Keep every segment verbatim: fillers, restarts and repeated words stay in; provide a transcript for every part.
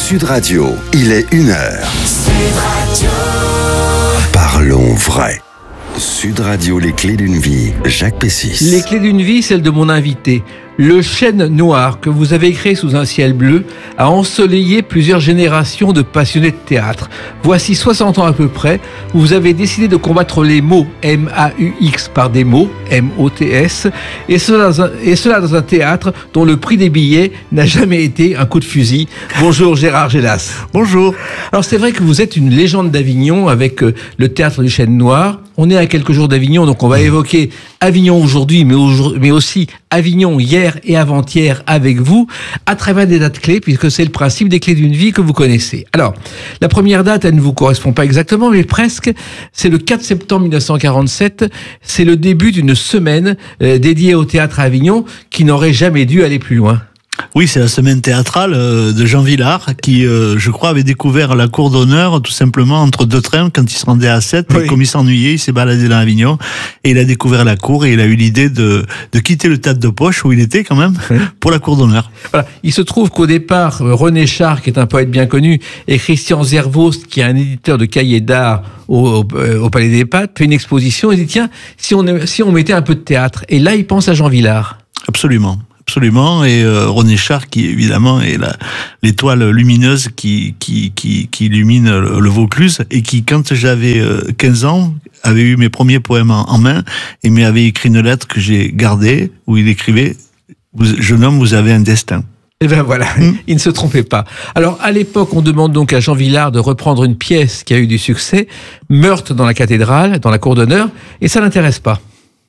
Sud Radio, il est une heure. Sud Radio. Parlons vrai. Sud Radio, les clés d'une vie, Jacques Pessis. Les clés d'une vie, celle de mon invité. Le chêne noir que vous avez créé sous un ciel bleu a ensoleillé plusieurs générations de passionnés de théâtre. Voici soixante ans à peu près, où vous avez décidé de combattre les mots M A U X par des mots, M O T S, et cela, dans un, et cela dans un théâtre dont le prix des billets n'a jamais été un coup de fusil. Bonjour Gérard Gélas. Bonjour. Alors c'est vrai que vous êtes une légende d'Avignon avec euh, le théâtre du chêne noir. On est à quelques jours d'Avignon, donc on va évoquer Avignon aujourd'hui, mais, mais aussi Avignon hier et avant-hier avec vous, à travers des dates clés, puisque c'est le principe des clés d'une vie que vous connaissez. Alors, la première date, elle ne vous correspond pas exactement, mais presque. C'est le quatre septembre mille neuf cent quarante-sept. C'est le début d'une semaine euh, dédiée au théâtre à Avignon, qui n'aurait jamais dû aller plus loin. Oui, c'est la semaine théâtrale de Jean Vilar qui, euh, je crois, avait découvert la cour d'honneur tout simplement entre deux trains quand il se rendait à Sète. Oui. Comme il s'ennuyait, il s'est baladé dans Avignon et il a découvert la cour et il a eu l'idée de, de quitter le théâtre de poche où il était quand même oui. pour la cour d'honneur. Voilà. Il se trouve qu'au départ, René Char, qui est un poète bien connu, et Christian Zervost, qui est un éditeur de cahiers d'art au, au, au Palais des Pâtes, fait une exposition et dit tiens, si on, si on mettait un peu de théâtre. Et là, il pense à Jean Vilar. Absolument. Absolument, et euh, René Char qui évidemment est la, l'étoile lumineuse qui, qui, qui, qui illumine le, le Vaucluse et qui, quand j'avais euh, quinze ans, avait eu mes premiers poèmes en, en main et m'avait écrit une lettre que j'ai gardée où il écrivait « Jeune homme, vous avez un destin ». Et ben voilà, mmh. il ne se trompait pas. Alors à l'époque, on demande donc à Jean Vilar de reprendre une pièce qui a eu du succès, Meurtre dans la cathédrale, dans la cour d'honneur, et ça l'intéresse pas.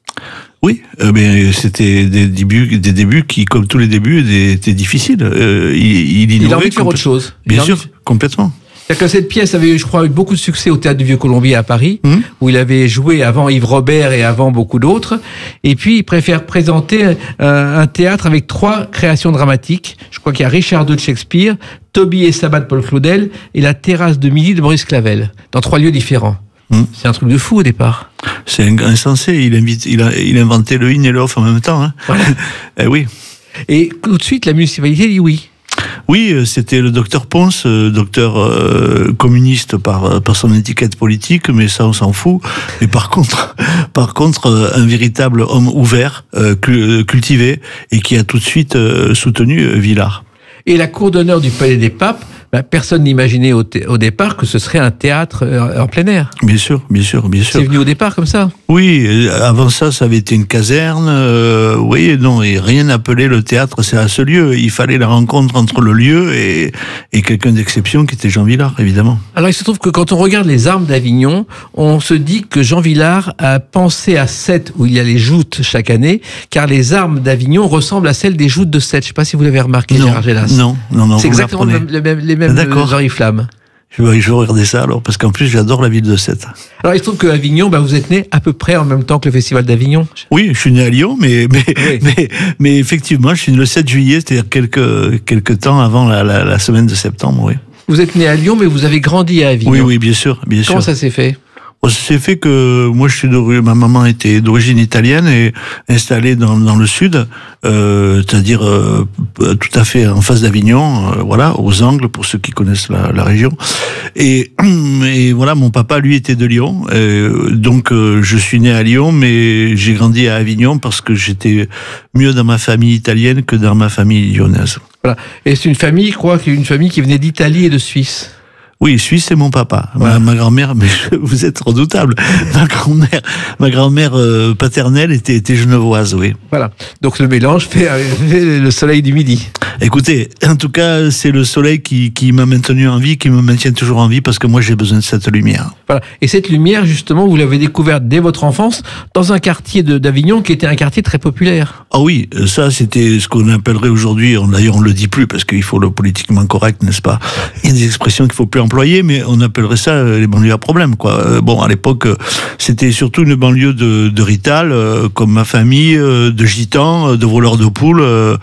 Oui, euh, mais c'était des débuts, des débuts qui, comme tous les débuts, étaient difficiles. Euh, il, il, il a envie de faire autre chose. Bien sûr, complètement. C'est-à-dire que cette pièce avait, je crois, eu beaucoup de succès au Théâtre du Vieux-Colombier à Paris, mmh. où il avait joué avant Yves Robert et avant beaucoup d'autres. Et puis, il préfère présenter un, un théâtre avec trois créations dramatiques. Je crois qu'il y a Richard deux de Shakespeare, Toby et Sabbat de Paul Claudel et La Terrasse de Midi de Maurice Clavel, dans trois lieux différents. Mmh. C'est un truc de fou au départ. C'est insensé. Il invite, il a, il a inventé le in et le off en même temps. Hein. Voilà. eh oui. Et tout de suite, la municipalité dit oui. Oui, c'était le docteur Ponce, docteur euh, communiste par par son étiquette politique, mais ça on s'en fout. Mais par contre, par contre, un véritable homme ouvert, euh, cultivé, et qui a tout de suite euh, soutenu euh, Vilar. Et la cour d'honneur du Palais des Papes. Ben, personne n'imaginait au, au départ que ce serait un théâtre en plein air. Bien sûr, bien sûr, bien sûr. C'est venu au départ comme ça. Oui, avant ça, ça avait été une caserne. Euh, oui, non, et rien n'appelait le théâtre, c'est à ce lieu. Il fallait la rencontre entre le lieu et, et quelqu'un d'exception qui était Jean Vilar, évidemment. Alors, il se trouve que quand on regarde les armes d'Avignon, on se dit que Jean Vilar a pensé à Sète, où il y a les joutes chaque année, car les armes d'Avignon ressemblent à celles des joutes de Sète. Je ne sais pas si vous l'avez remarqué, non, Gérard Gélas. Non, non, non. C'est exactement le même, le même, les mêmes oriflammes. Je vais, je vais regarder ça alors, parce qu'en plus j'adore la ville de Sète. Alors il se trouve qu'à Avignon, bah, vous êtes né à peu près en même temps que le Festival d'Avignon. Oui, je suis né à Lyon, mais mais, oui. mais, mais effectivement, je suis né le sept juillet, c'est-à-dire quelques, quelques temps avant la, la, la semaine de septembre, oui. Vous êtes né à Lyon, mais vous avez grandi à Avignon. Oui, oui, bien sûr, bien Comment sûr. ça s'est fait ? C'est fait que moi je suis de, ma maman était d'origine italienne et installée dans, dans le sud, euh, c'est-à-dire euh, tout à fait en face d'Avignon, euh, voilà, aux Angles pour ceux qui connaissent la, la région. Et, et voilà, mon papa lui était de Lyon, euh, donc euh, je suis né à Lyon, mais j'ai grandi à Avignon parce que j'étais mieux dans ma famille italienne que dans ma famille lyonnaise. Voilà. Et c'est une famille, je crois, une famille qui venait d'Italie et de Suisse. Oui, Suisse, c'est mon papa. Voilà. Ma, ma grand-mère, mais vous êtes redoutable. Ma grand-mère, ma grand-mère euh, paternelle était, était genevoise, oui. Voilà. Donc le mélange fait, fait le soleil du midi. Écoutez, en tout cas, c'est le soleil qui, qui m'a maintenu en vie, qui me maintient toujours en vie, parce que moi, j'ai besoin de cette lumière. Voilà. Et cette lumière, justement, vous l'avez découverte dès votre enfance, dans un quartier de, d'Avignon qui était un quartier très populaire. Ah oui, ça, c'était ce qu'on appellerait aujourd'hui, d'ailleurs, on le dit plus, parce qu'il faut le politiquement correct, n'est-ce pas? Il y a des expressions qu'il faut plus employer, mais on appellerait ça les banlieues à problème, quoi. Bon, à l'époque, c'était surtout une banlieue de, de Rital, comme ma famille, de gitans, de voleurs de poules,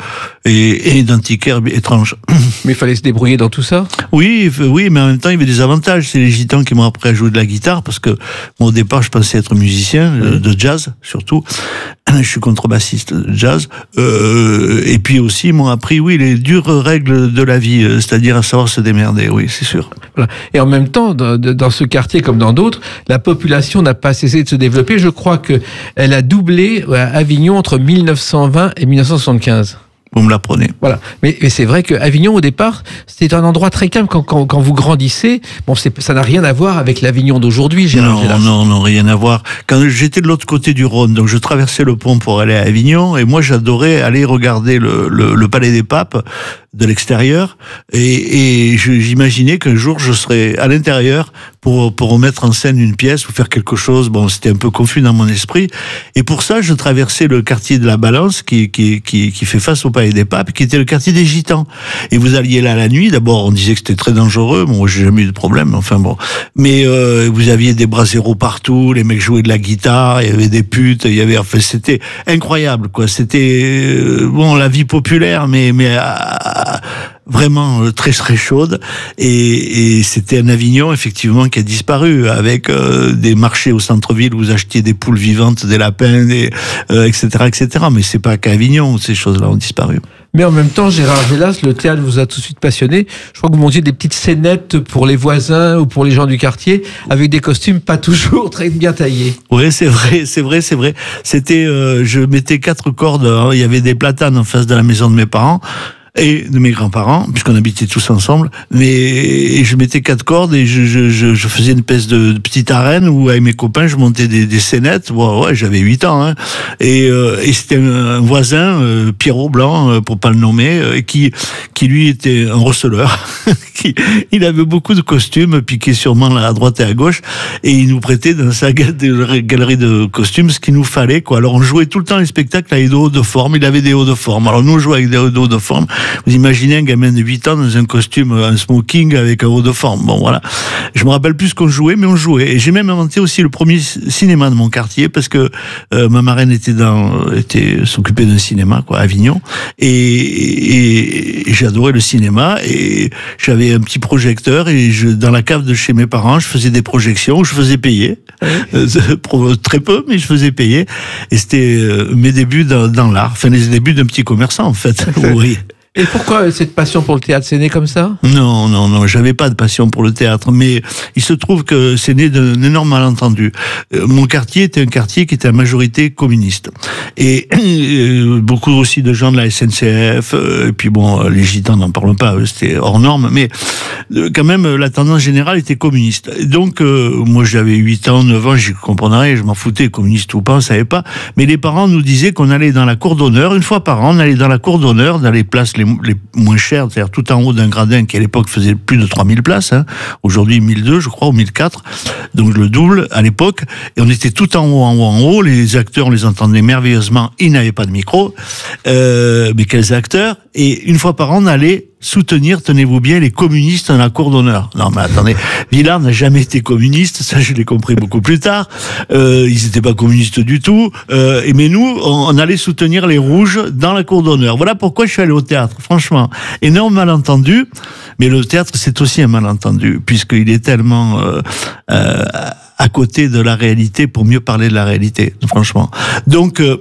et, et d'antiquaires étranges. Mais il fallait se débrouiller dans tout ça. Oui, oui, mais en même temps, il y avait des avantages. C'est les gitans qui m'ont appris à jouer de la guitare, parce que moi, au départ, je pensais être musicien, oui. de jazz, surtout. Je suis contrebassiste de jazz. Euh, et puis aussi, ils m'ont appris, oui, les dures règles de la vie, c'est-à-dire à savoir se démerder, oui, c'est sûr. Voilà. Et en même temps, dans, dans ce quartier comme dans d'autres, la population n'a pas cessé de se développer. Je crois qu'elle a doublé à Avignon entre mille neuf cent vingt et mille neuf cent soixante-quinze. Vous me l'apprenez. Voilà. Mais, mais c'est vrai qu'Avignon, au départ, c'était un endroit très calme quand, quand, quand vous grandissez. Bon, c'est, ça n'a rien à voir avec l'Avignon d'aujourd'hui, Gérard Non, Gélas. non, non, rien à voir. Quand j'étais de l'autre côté du Rhône, donc je traversais le pont pour aller à Avignon, et moi j'adorais aller regarder le, le, le Palais des Papes de l'extérieur, et, et je, j'imaginais qu'un jour je serais à l'intérieur pour, pour remettre en scène une pièce ou faire quelque chose. Bon, c'était un peu confus dans mon esprit, et pour ça je traversais le quartier de la Balance qui, qui, qui, qui fait face au Palais des Papes, qui était le quartier des Gitans. Et vous alliez là la nuit, d'abord on disait que c'était très dangereux, bon, j'ai jamais eu de problème, enfin bon, mais euh, vous aviez des braseros partout, les mecs jouaient de la guitare, il y avait des putes, il y avait, enfin c'était incroyable, quoi. C'était euh, bon, la vie populaire, mais mais à, vraiment euh, très très chaude, et, et c'était un Avignon effectivement qui a disparu, avec euh, des marchés au centre-ville où vous achetiez des poules vivantes, des lapins, des, euh, et cetera, et cetera. Mais c'est pas qu'à Avignon où ces choses-là ont disparu. Mais en même temps, Gérard Gélas, le théâtre vous a tout de suite passionné. Je crois que vous montiez des petites scénettes pour les voisins ou pour les gens du quartier, avec des costumes pas toujours très bien taillés. Oui, c'est vrai, c'est vrai, c'est vrai. C'était, euh, je mettais quatre cordes, hein, il y avait des platanes en face de la maison de mes parents et de mes grands-parents, puisqu'on habitait tous ensemble, mais et je mettais quatre cordes et je, je, je, je faisais une espèce de, de petite arène où avec mes copains je montais des, des scénettes. Bon, ouais, j'avais huit ans, hein, et, euh, et c'était un, un voisin, euh, Pierrot Blanc, euh, pour pas le nommer, euh, qui, qui lui était un receleur. qui, il avait beaucoup de costumes piqués sûrement à droite et à gauche, et il nous prêtait dans sa galerie de costumes ce qu'il nous fallait, quoi. Alors on jouait tout le temps les spectacles avec des hauts de forme. Il avait des hauts de forme. Alors nous on jouait avec des hauts de forme. Vous imaginez un gamin de huit ans dans un costume, un smoking avec un haut de forme. Bon, voilà. Je me rappelle plus ce qu'on jouait, mais on jouait. Et j'ai même inventé aussi le premier cinéma de mon quartier, parce que euh, ma marraine était dans, était s'occupait d'un cinéma, quoi, à Avignon. Et, et, et j'adorais le cinéma. Et j'avais un petit projecteur, et je, dans la cave de chez mes parents, je faisais des projections où je faisais payer. Euh, très peu, mais je faisais payer. Et c'était euh, mes débuts dans, dans l'art. Enfin, les débuts d'un petit commerçant, en fait. Vous voyez. Et pourquoi cette passion pour le théâtre, c'est né comme ça? Non, non, non, j'avais pas de passion pour le théâtre, mais il se trouve que c'est né d'un énorme malentendu. Euh, mon quartier était un quartier qui était à majorité communiste. Et euh, beaucoup aussi de gens de la S N C F, euh, et puis bon, les gitans n'en parlons pas, c'était hors norme, mais euh, quand même, la tendance générale était communiste. Donc, euh, moi j'avais huit ans, neuf ans, j'y comprenais rien, je m'en foutais, communiste ou pas, on savait pas, mais les parents nous disaient qu'on allait dans la cour d'honneur, une fois par an, on allait dans la cour d'honneur, dans les places les les moins chères, c'est-à-dire tout en haut d'un gradin qui à l'époque faisait plus de trois mille places, hein. Aujourd'hui mille deux, je crois, ou mille quatre, donc le double à l'époque, et on était tout en haut, en haut, en haut, les acteurs, on les entendait merveilleusement, ils n'avaient pas de micro, euh, mais quels acteurs, et une fois par an, on allait soutenir, tenez-vous bien, les communistes dans la cour d'honneur. Non, mais attendez, Villard n'a jamais été communiste, ça je l'ai compris beaucoup plus tard, euh, ils n'étaient pas communistes du tout, euh, et mais nous, on, on allait soutenir les rouges dans la cour d'honneur. Voilà pourquoi je suis allé au théâtre, franchement. Énorme malentendu, mais le théâtre c'est aussi un malentendu, puisqu'il est tellement... Euh, euh, à côté de la réalité pour mieux parler de la réalité, franchement. Donc, euh,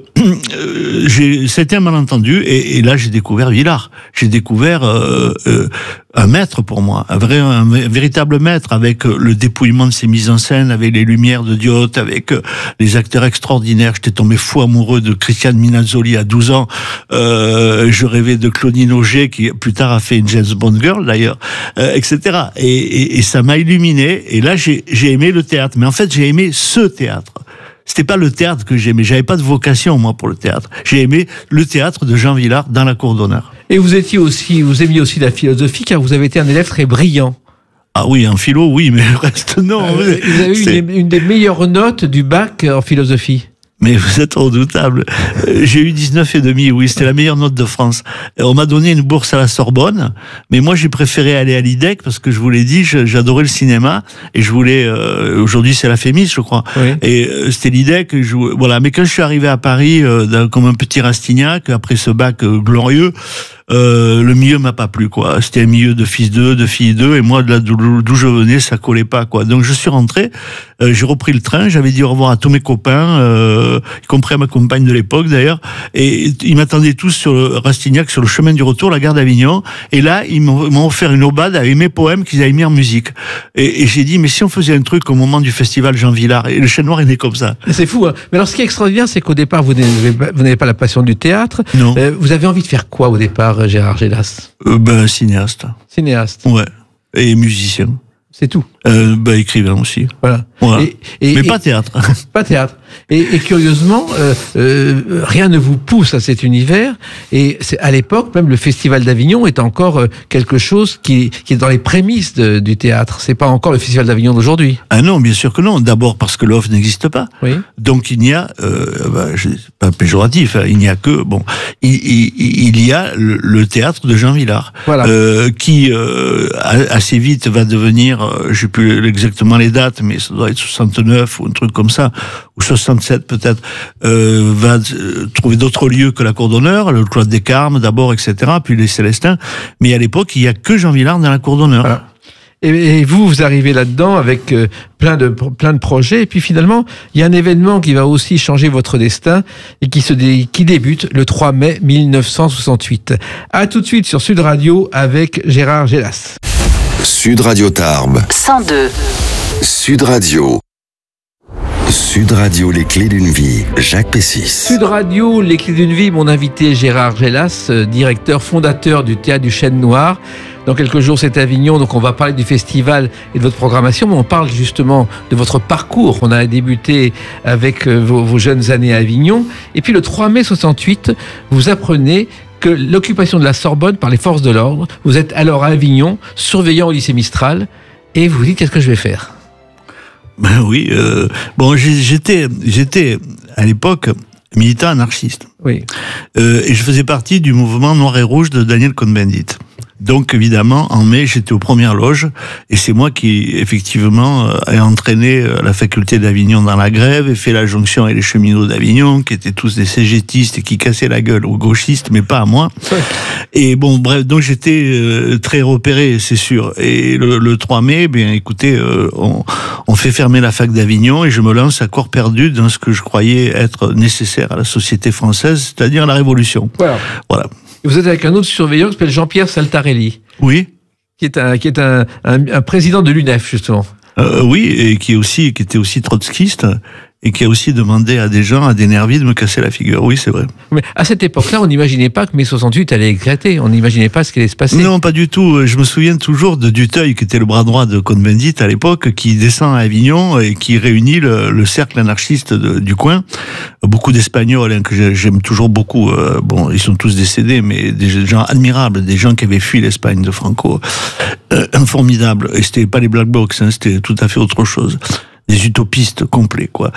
j'ai, c'était un malentendu, et, et là j'ai découvert Villard. J'ai découvert euh, euh, un maître pour moi, un vrai, un, un véritable maître, avec le dépouillement de ses mises en scène, avec les lumières de Diotte, avec les acteurs extraordinaires. J'étais tombé fou amoureux de Christiane Minazzoli à douze ans. Euh, je rêvais de Claudine Auger, qui plus tard a fait une James Bond Girl d'ailleurs, euh, et cetera. Et, et, et ça m'a illuminé. Et là, j'ai, j'ai aimé le théâtre. Mais en fait, j'ai aimé ce théâtre. C'était pas le théâtre que j'aimais. J'avais pas de vocation, moi, pour le théâtre. J'ai aimé le théâtre de Jean Villard dans la cour d'honneur. Et vous étiez aussi, vous aimiez aussi la philosophie, car vous avez été un élève très brillant. Ah oui, en philo, oui, mais le reste, non. Euh, vous avez eu une, une des meilleures notes du bac en philosophie. Mais vous êtes redoutable. J'ai eu dix-neuf et demi, oui, c'était la meilleure note de France. On m'a donné une bourse à la Sorbonne, mais moi j'ai préféré aller à l'I D E C parce que je vous l'ai dit, j'adorais le cinéma et je voulais. Euh, aujourd'hui c'est la Fémis, je crois. Oui. Et euh, c'était l'I D E C. Je, voilà. Mais quand je suis arrivé à Paris euh, comme un petit Rastignac après ce bac euh, glorieux. euh, le milieu m'a pas plu, quoi. C'était un milieu de fils d'eux, de filles d'eux, et moi, de là d'où je venais, ça collait pas, quoi. Donc je suis rentré, euh, j'ai repris le train, j'avais dit au revoir à tous mes copains, euh, y compris à ma compagne de l'époque d'ailleurs, et ils m'attendaient tous sur le Rastignac, sur le chemin du retour, la gare d'Avignon, et là ils m'ont offert une aubade avec mes poèmes qu'ils avaient mis en musique. Et, et j'ai dit, mais si on faisait un truc au moment du festival Jean Vilar, et le Chêne Noir est né comme ça. C'est fou, hein. Mais alors ce qui est extraordinaire, c'est qu'au départ, vous n'avez pas, vous n'avez pas la passion du théâtre. Non. Euh, vous avez envie de faire quoi au départ, Gérard Gélas? euh, Ben, cinéaste. Cinéaste. Ouais. Et musicien. C'est tout. Euh, bah, écrivain aussi. Voilà. Voilà. Et, et, Mais et, pas théâtre. Pas théâtre. Et, et curieusement, euh, euh, rien ne vous pousse à cet univers. Et c'est, à l'époque, même le Festival d'Avignon est encore euh, quelque chose qui, qui est dans les prémices de, du théâtre. C'est pas encore le Festival d'Avignon d'aujourd'hui. Ah non, bien sûr que non. D'abord parce que l'O F n'existe pas. Oui. Donc il n'y a, euh, bah, je, pas péjoratif, hein, il n'y a que, bon, il, il, il y a le, le théâtre de Jean Vilar. Voilà. Euh, qui euh, assez vite va devenir, euh, je sais plus exactement les dates, mais ça doit être soixante-neuf ou un truc comme ça, ou soixante-sept peut-être, euh, va euh, trouver d'autres lieux que la Cour d'honneur, le Cloître des Carmes d'abord, et cetera, puis les Célestins. Mais à l'époque, il n'y a que Jean Vilar dans la Cour d'honneur. Voilà. Et, et vous, vous arrivez là-dedans avec euh, plein de plein de projets. Et puis finalement, il y a un événement qui va aussi changer votre destin et qui se dé, qui débute le trois mai mille neuf cent soixante-huit. À tout de suite sur Sud Radio avec Gérard Gélas. Sud Radio Tarbes. cent deux. Sud Radio. Sud Radio, les clés d'une vie, Jacques Pessis. Sud Radio, les clés d'une vie, mon invité Gérard Gélas, directeur fondateur du Théâtre du Chêne Noir. Dans quelques jours, c'est Avignon, donc on va parler du festival et de votre programmation, mais on parle justement de votre parcours. On a débuté avec vos, vos jeunes années à Avignon. Et puis le trois mai soixante-huit, vous apprenez que l'occupation de la Sorbonne par les forces de l'ordre, vous êtes alors à Avignon, surveillant au lycée Mistral, et vous vous dites, qu'est-ce que je vais faire ? Ben oui, euh, bon, j'étais, j'étais à l'époque militant anarchiste. Oui. Euh, et je faisais partie du mouvement Noir et Rouge de Daniel Cohn-Bendit. Donc évidemment, en mai, j'étais aux premières loges, et c'est moi qui, effectivement, euh, ai entraîné la faculté d'Avignon dans la grève, et fait la jonction avec les cheminots d'Avignon, qui étaient tous des cégétistes et qui cassaient la gueule aux gauchistes, mais pas à moi. Ouais. Et bon, bref, donc j'étais euh, très repéré, c'est sûr. Et le, le trois mai, bien écoutez, euh, on, on fait fermer la fac d'Avignon, et je me lance à corps perdu dans ce que je croyais être nécessaire à la société française, c'est-à-dire la révolution. Voilà. Voilà. Vous êtes avec un autre surveillant qui s'appelle Jean-Pierre Saltarelli. Oui. Qui est un, qui est un, un, un président de l'U N E F, justement. Euh, oui, et qui est aussi, qui était aussi trotskiste, et qui a aussi demandé à des gens, à des nervis, de me casser la figure. Oui, c'est vrai. Mais à cette époque-là, on n'imaginait pas que mai soixante-huit allait éclater. On n'imaginait pas ce qui allait se passer. Non, pas du tout. Je me souviens toujours de Duteuil, qui était le bras droit de Cohn-Bendit à l'époque, qui descend à Avignon et qui réunit le, le cercle anarchiste de, du coin. Beaucoup d'Espagnols, hein, que j'aime toujours beaucoup. Euh, bon, ils sont tous décédés, mais des gens admirables, des gens qui avaient fui l'Espagne de Franco. Euh, formidables. Et c'était pas les black box, hein, c'était tout à fait autre chose. Des utopistes complets, quoi.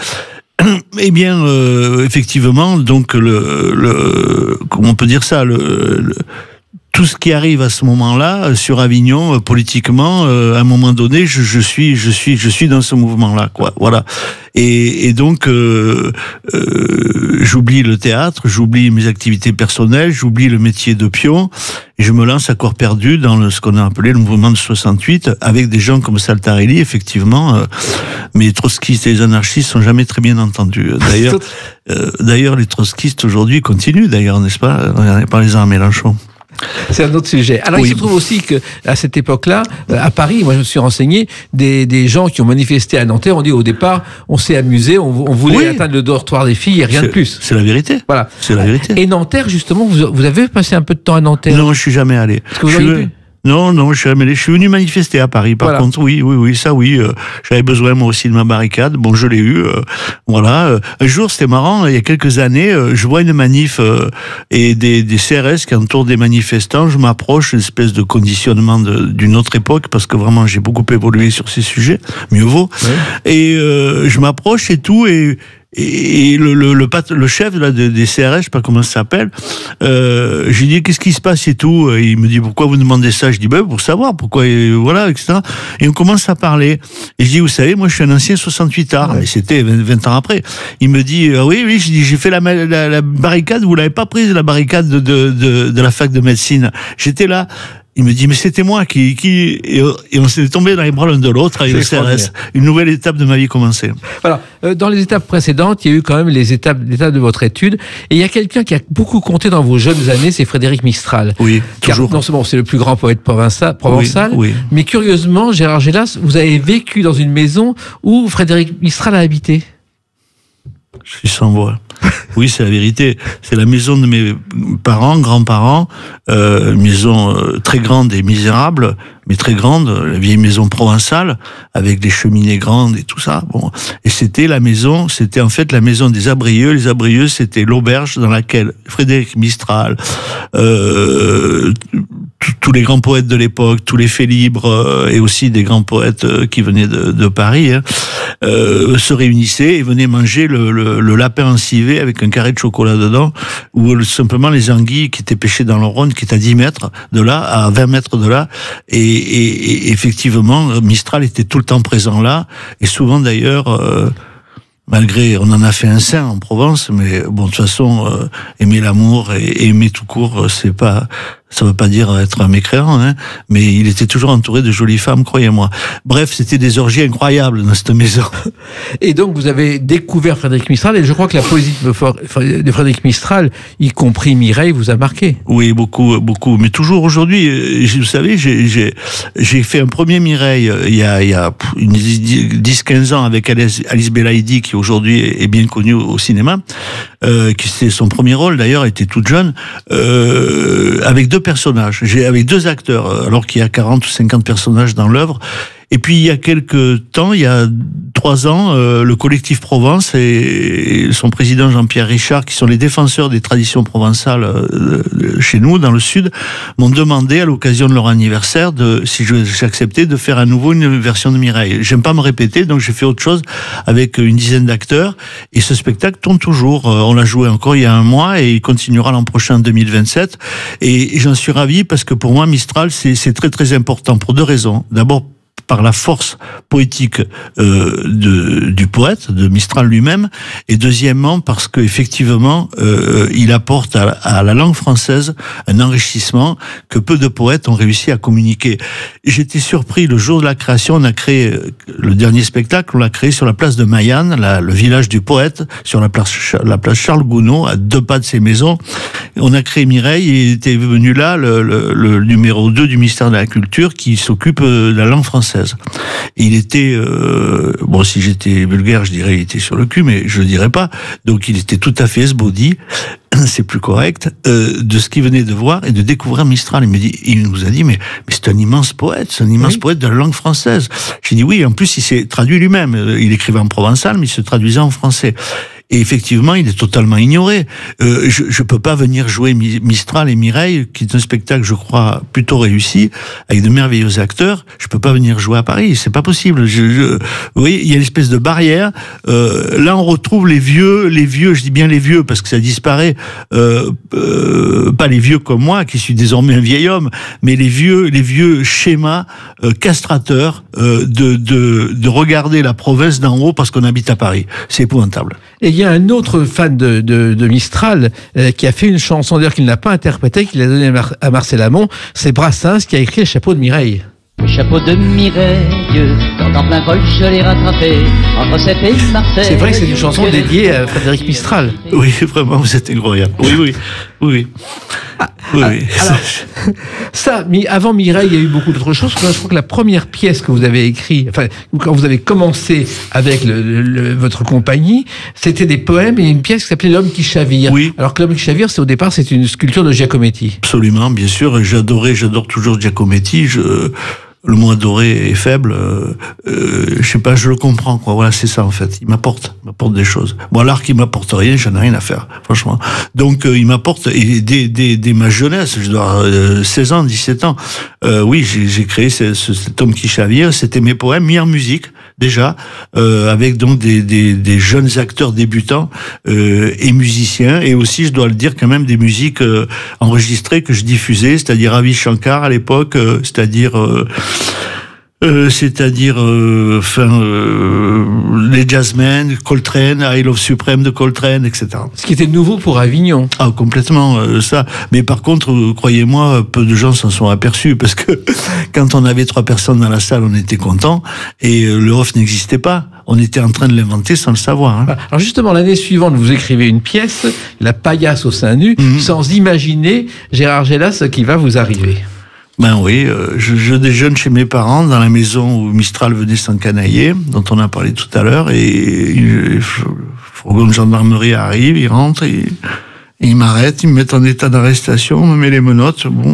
Eh bien, euh, effectivement, donc le, le, comment on peut dire ça, le, le tout ce qui arrive à ce moment-là sur Avignon, euh, politiquement, euh, à un moment donné, je, je suis, je suis, je suis dans ce mouvement-là, quoi. Voilà. Et, et donc, euh, euh, j'oublie le théâtre, j'oublie mes activités personnelles, j'oublie le métier de pion, et je me lance à corps perdu dans le, ce qu'on a appelé le mouvement de soixante-huit, avec des gens comme Saltarelli, effectivement. Euh, mais les trotskistes et les anarchistes sont jamais très bien entendus. D'ailleurs, euh, d'ailleurs, les trotskistes aujourd'hui continuent, d'ailleurs, n'est-ce pas? Parlez-en à Mélenchon. C'est un autre sujet. Alors, oui. Il se trouve aussi que à cette époque-là, à Paris, moi je me suis renseigné, des, des gens qui ont manifesté à Nanterre ont dit au départ, on s'est amusé, on, on voulait oui. atteindre le dortoir des filles et rien c'est, de plus. C'est la vérité. Voilà. C'est la vérité. Et Nanterre, justement, vous, vous avez passé un peu de temps à Nanterre? Non, je suis jamais allé. Est-ce que vous je auriez suis... pu? Non, non, je suis jamais allé. Je suis venu manifester à Paris. Par voilà. contre, oui, oui, oui, ça, oui. Euh, j'avais besoin moi aussi de ma barricade. Bon, je l'ai eu. Euh, voilà. Euh, un jour, c'était marrant. Il y a quelques années, euh, je vois une manif euh, et des, des C R S qui entourent des manifestants. Je m'approche, une espèce de conditionnement de, d'une autre époque, parce que vraiment, j'ai beaucoup évolué sur ces sujets. Mieux vaut. Ouais. Et euh, je m'approche et tout, et Et le, le, le, pat- le chef là, de, des C R S, je sais pas comment ça s'appelle, euh, j'ai dit qu'est-ce qui se passe et tout. Et il me dit pourquoi vous demandez ça? Je dis ben pour savoir pourquoi, et voilà, et cetera. Et on commence à parler. Et je dis vous savez, moi je suis un ancien soixante-huit art, ouais. Et c'était vingt, vingt ans après. Il me dit ah, oui oui, je dis j'ai fait la, la, la barricade, vous l'avez pas prise la barricade de, de, de, de la fac de médecine. J'étais là. Il me dit, mais c'était moi qui, qui, et, et on s'est tombé dans les bras l'un de l'autre avec le C R S. Une nouvelle étape de ma vie commençait. Voilà. Euh, dans les étapes précédentes, il y a eu quand même les étapes, l'étape de votre étude. Et il y a quelqu'un qui a beaucoup compté dans vos jeunes années, c'est Frédéric Mistral. Oui, Car, toujours. non seulement c'est le plus grand poète provençal, provençal oui, oui. mais curieusement, Gérard Gélas, vous avez vécu dans une maison où Frédéric Mistral a habité. Je suis sans voix. Oui, c'est la vérité. C'est la maison de mes parents, grands-parents, euh, maison euh, très grande et misérable, mais très grande, la vieille maison provençale, avec des cheminées grandes et tout ça. Bon, et c'était la maison, c'était en fait la maison des Abrieux. Les Abrieux, c'était l'auberge dans laquelle Frédéric Mistral, euh, tous les grands poètes de l'époque, tous les faits libres euh, et aussi des grands poètes euh, qui venaient de, de Paris, hein, euh, se réunissaient et venaient manger le, le, le lapin encivé avec un carré de chocolat dedans, ou simplement les anguilles qui étaient pêchées dans le Rhône, qui est à dix mètres de là, à vingt mètres de là. Et, et, et effectivement, Mistral était tout le temps présent là, et souvent d'ailleurs... Euh, Malgré, on en a fait un saint en Provence, mais bon, de toute façon, euh, aimer l'amour et, et aimer tout court, c'est pas, ça veut pas dire être un mécréant, hein, mais il était toujours entouré de jolies femmes, croyez-moi. Bref, c'était des orgies incroyables dans cette maison. Et donc, vous avez découvert Frédéric Mistral, et je crois que la poésie de Frédéric Mistral, y compris Mireille, vous a marqué. Oui, beaucoup, beaucoup. Mais toujours aujourd'hui, vous savez, j'ai, j'ai, j'ai fait un premier Mireille il y a, il y a dix quinze ans avec Alice, Alice Belaïdi, qui aujourd'hui est bien connue au cinéma, euh, qui c'était son premier rôle d'ailleurs, elle était toute jeune, euh, avec deux personnages, j'ai avec deux acteurs, alors qu'il y a quarante ou cinquante personnages dans l'œuvre. Et puis il y a quelques temps, il y a trois ans, euh, le collectif Provence et son président Jean-Pierre Richard, qui sont les défenseurs des traditions provençales euh, chez nous, dans le Sud, m'ont demandé à l'occasion de leur anniversaire de, si j'acceptais, de faire à nouveau une version de Mireille. J'aime pas me répéter, donc j'ai fait autre chose avec une dizaine d'acteurs. Et ce spectacle tourne toujours. On l'a joué encore il y a un mois et il continuera l'an prochain, en deux mille vingt-sept. Et j'en suis ravi parce que pour moi, Mistral, c'est, c'est très très important pour deux raisons. D'abord, par la force poétique euh, de, du poète, de Mistral lui-même, et deuxièmement parce que effectivement euh, il apporte à, à la langue française un enrichissement que peu de poètes ont réussi à communiquer. J'étais surpris le jour de la création, on a créé le dernier spectacle, on l'a créé sur la place de Maillan, la, le village du poète, sur la place, la place Charles Gounod, à deux pas de ses maisons. On a créé Mireille et il était venu là le, le, le numéro deux du ministère de la Culture qui s'occupe de la langue française. Et il était, euh, bon, si j'étais vulgaire, je dirais il était sur le cul, mais je le dirais pas. Donc il était tout à fait esbaudi, c'est plus correct, euh, de ce qu'il venait de voir et de découvrir Mistral. Il me dit, il nous a dit, mais, mais c'est un immense poète, c'est un immense oui. poète de la langue française. J'ai dit oui, en plus il s'est traduit lui-même. Il écrivait en provençal, mais il se traduisait en français. Et effectivement, il est totalement ignoré. Euh, je je peux pas venir jouer Mistral et Mireille, qui est un spectacle, je crois, plutôt réussi, avec de merveilleux acteurs. Je peux pas venir jouer à Paris, c'est pas possible. Je, je, vous voyez, il y a une espèce de barrière. Euh, là, on retrouve les vieux, les vieux. Je dis bien les vieux parce que ça disparaît. Euh, euh, pas les vieux comme moi, qui suis désormais un vieil homme, mais les vieux, les vieux schémas euh, castrateurs euh, de de de regarder la province d'en haut parce qu'on habite à Paris. C'est épouvantable. Et il y a un autre fan de, de, de Mistral euh, qui a fait une chanson, d'ailleurs qu'il n'a pas interprétée, qu'il a donnée à, Mar- à Marcel Amont, c'est Brassens qui a écrit Le chapeau de Mireille. Le chapeau de Mireille, quand en plein vol je l'ai rattrapé, entre Sète et Marseille. C'est vrai que c'est une chanson dédiée à Frédéric Mistral. Oui, vraiment, vous êtes incroyable. Oui, oui, oui, oui. Ah, oui, ah, oui. Alors, ça, avant Mireille, il y a eu beaucoup d'autres choses. Je crois que la première pièce que vous avez écrite, enfin, quand vous avez commencé avec le, le, le, votre compagnie, c'était des poèmes et une pièce qui s'appelait L'homme qui chavire. Oui. Alors que L'homme qui chavire, c'est au départ, c'est une sculpture de Giacometti. Absolument, bien sûr. J'adorais, j'adore toujours Giacometti. Je... Le mot adoré est faible, euh, euh, je sais pas, je le comprends, quoi. Voilà, c'est ça, en fait. Il m'apporte, il m'apporte des choses. Moi, l'art qui m'apporte rien, j'en ai rien à faire, franchement. Donc, euh, il m'apporte, et dès, dès, dès ma jeunesse, je dois avoir euh, seize ans, dix-sept ans, euh, oui, j'ai, j'ai créé ce, ce, cet homme qui chavire, c'était mes poèmes mis en musique. déjà, euh, avec donc des, des, des jeunes acteurs débutants euh, et musiciens, et aussi, je dois le dire, quand même des musiques euh, enregistrées que je diffusais, c'est-à-dire Ravi Shankar à l'époque, euh, c'est-à-dire... Euh, Euh, c'est-à-dire, euh, enfin, euh, les Jazzmen, Coltrane, I Love Supreme de Coltrane, et cetera. Ce qui était nouveau pour Avignon. Ah, complètement, euh, ça. Mais par contre, euh, croyez-moi, peu de gens s'en sont aperçus, parce que quand on avait trois personnes dans la salle, on était content, et euh, le off n'existait pas. On était en train de l'inventer sans le savoir. Hein. Alors justement, l'année suivante, vous écrivez une pièce, La paillasse au sein nu, mmh. sans imaginer, Gérard Gélas, ce qui va vous arriver. Ben oui, euh, je, je déjeune chez mes parents dans la maison où Mistral venait s'encanailler, dont on a parlé tout à l'heure, et le fourgon de gendarmerie arrive, il rentre, et, et il m'arrête, il me met en état d'arrestation, me met les menottes, bon...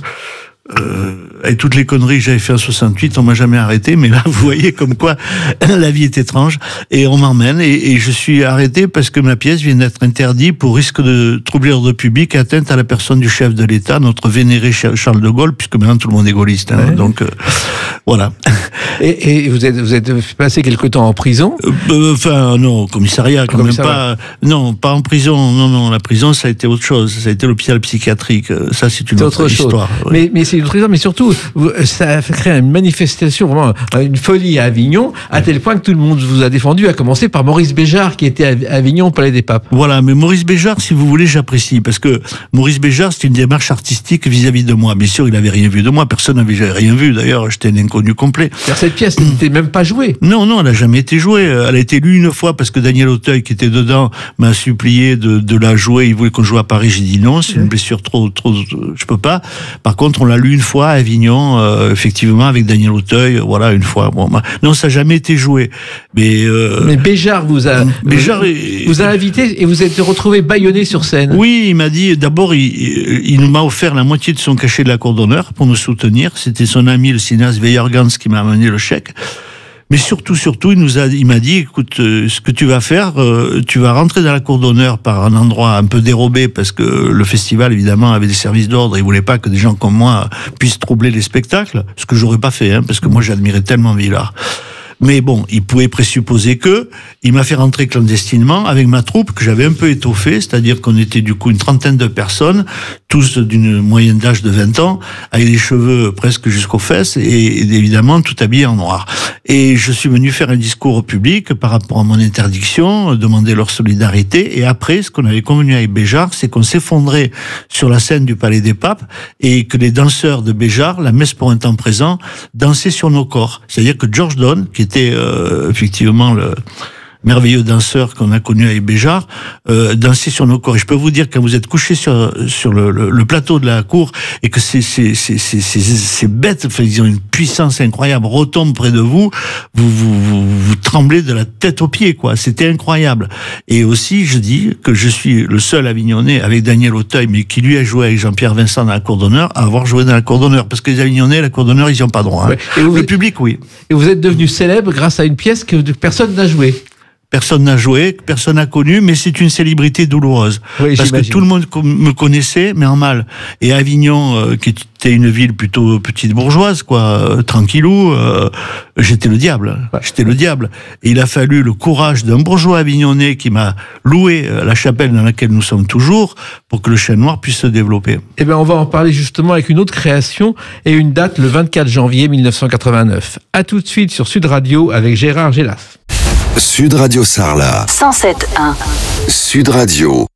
Euh, euh, avec toutes les conneries que j'avais fait en soixante-huit, on m'a jamais arrêté, mais là, vous voyez comme quoi la vie est étrange, et on m'emmène, et, et je suis arrêté parce que ma pièce vient d'être interdite pour risque de trouble à l'ordre public et atteinte à la personne du chef de l'État, notre vénéré Charles de Gaulle, puisque maintenant tout le monde est gaulliste, hein, ouais. donc euh, voilà. Et, et vous êtes vous êtes passé quelque temps en prison ? euh, Enfin non, au commissariat quand commissariat. même pas. Non, pas en prison. Non, non, la prison ça a été autre chose. Ça a été l'hôpital psychiatrique. Ça c'est une c'est autre, autre histoire. Chose. Mais mais c'est une autre histoire. Mais surtout, ça a créé une manifestation, vraiment une folie à Avignon, à ouais. tel point que tout le monde vous a défendu, à commencer par Maurice Béjart qui était à Avignon au Palais des Papes. Voilà, mais Maurice Béjart, si vous voulez, j'apprécie parce que Maurice Béjart, c'est une démarche artistique vis-à-vis de moi. Bien sûr, il avait rien vu de moi. Personne n'avait rien vu. D'ailleurs, j'étais un inconnu complet. Alors, cette pièce n'était même pas jouée. Non, non, elle n'a jamais été jouée. Elle a été lue une fois parce que Daniel Auteuil, qui était dedans, m'a supplié de, de la jouer. Il voulait qu'on joue à Paris. J'ai dit non, c'est une blessure trop, trop, je peux pas. Par contre, on l'a lu une fois à Avignon, euh, effectivement, avec Daniel Auteuil. Voilà, une fois. Bon, bah, non, ça n'a jamais été joué. Mais, euh, Mais Béjart vous a, Béjart vous, est, vous a invité et vous êtes retrouvé bâillonné sur scène. Oui, il m'a dit, d'abord, il, il m'a offert la moitié de son cachet de la Cour d'honneur pour me soutenir. C'était son ami, le cinéaste Weyergans, qui m'a amené le chèque. Mais surtout, surtout, il nous a, il m'a dit, écoute, euh, ce que tu vas faire, euh, tu vas rentrer dans la cour d'honneur par un endroit un peu dérobé, parce que le festival, évidemment, avait des services d'ordre, il voulait pas que des gens comme moi puissent troubler les spectacles, ce que j'aurais pas fait, hein, parce que moi, j'admirais tellement Villard. Mais bon, il pouvait présupposer que, il m'a fait rentrer clandestinement avec ma troupe que j'avais un peu étoffée, c'est-à-dire qu'on était du coup une trentaine de personnes, tous d'une moyenne d'âge de vingt ans, avec des cheveux presque jusqu'aux fesses et, et évidemment tout habillé en noir. Et je suis venu faire un discours au public par rapport à mon interdiction, demander leur solidarité, et après, ce qu'on avait convenu avec Béjart, c'est qu'on s'effondrait sur la scène du Palais des Papes et que les danseurs de Béjart, la messe pour un temps présent, dansaient sur nos corps. C'est-à-dire que George Donne, qui était Était euh, effectivement le merveilleux danseur qu'on a connu avec Béjart, euh, dansait sur nos corps. Et je peux vous dire, quand vous êtes couché sur sur le, le, le plateau de la cour et que ces ces ces ces, ces, ces bêtes, enfin, ils ont une puissance incroyable, retombent près de vous, vous, vous vous vous tremblez de la tête aux pieds, quoi. C'était incroyable. Et aussi, je dis que je suis le seul Avignonnais avec Daniel Auteuil, mais qui lui a joué avec Jean-Pierre Vincent dans la cour d'honneur, à avoir joué dans la cour d'honneur, parce que les Avignonnais, la cour d'honneur, ils n'y ont pas droit. Hein. Ouais. Et vous, le public, oui. Et vous êtes devenu célèbre grâce à une pièce que personne n'a jouée. Personne n'a joué, personne n'a connu, mais c'est une célébrité douloureuse. Oui, parce j'imagine. Que tout le monde me connaissait, mais en mal. Et Avignon, euh, qui était une ville plutôt petite bourgeoise, quoi, euh, tranquillou, euh, j'étais le diable. Ouais. J'étais le diable. Et il a fallu le courage d'un bourgeois avignonnais qui m'a loué la chapelle dans laquelle nous sommes toujours pour que le Chêne Noir puisse se développer. Eh bien, on va en parler justement avec une autre création et une date, le vingt-quatre janvier mille neuf cent quatre-vingt-neuf. À tout de suite sur Sud Radio avec Gérard Gélas. Sud Radio Sarlat. cent sept virgule un. Sud Radio.